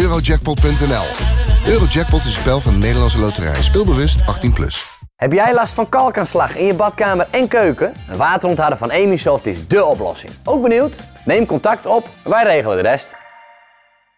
Eurojackpot.nl. Eurojackpot is een spel van de Nederlandse Loterij. Speelbewust 18+. Heb jij last van kalkaanslag in je badkamer en keuken? Een waterontharder van Emisoft is dé oplossing. Ook benieuwd? Neem contact op, wij regelen de rest.